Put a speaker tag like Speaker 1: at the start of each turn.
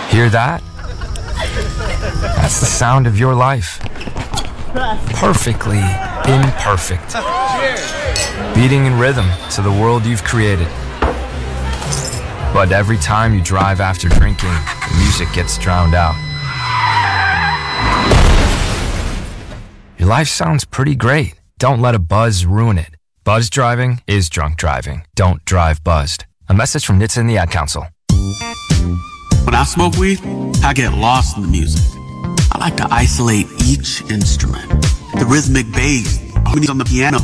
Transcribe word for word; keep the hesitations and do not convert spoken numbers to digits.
Speaker 1: Hear that? That's the sound of your life. Perfectly imperfect. Beating in rhythm to the world you've created. But every time you drive after drinking, the music gets drowned out. Your life sounds pretty great. Don't let a buzz ruin it. Buzz driving is drunk driving. Don't drive buzzed. A message from N H T S A and the Ad Council.
Speaker 2: When I smoke weed, I get lost in the music. I like to isolate each instrument. The rhythmic bass, harmonies on the piano,